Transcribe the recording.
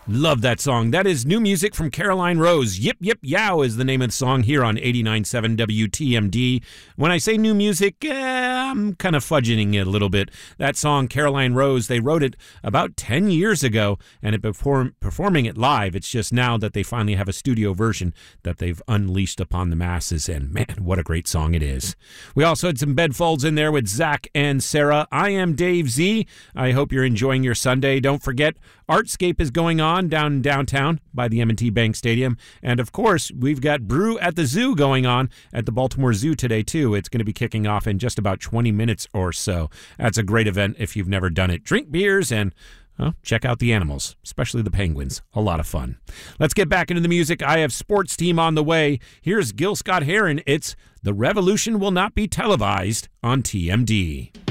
Love that song. That is new music from Caroline Rose. Yip Yip Yow is the name of the song here on 89.7 WTMD. When I say new music, I'm kind of fudging it a little bit. That song, Caroline Rose, they wrote it about 10 years ago, and performing it live. It's just now that they finally have a studio version that they've unleashed upon the masses, and man, what a great song it is. We also had some bedfolds in there with Zach and Sarah. I am Dave Z. I hope you're enjoying your Sunday. Don't forget, Artscape is going on downtown by the M&T Bank Stadium. And, of course, we've got Brew at the Zoo going on at the Baltimore Zoo today, too. It's going to be kicking off in just about 20 minutes or so. That's a great event if you've never done it. Drink beers and check out the animals, especially the penguins. A lot of fun. Let's get back into the music. I have Sports Team on the way. Here's Gil Scott-Heron. It's The Revolution Will Not Be Televised on TMD.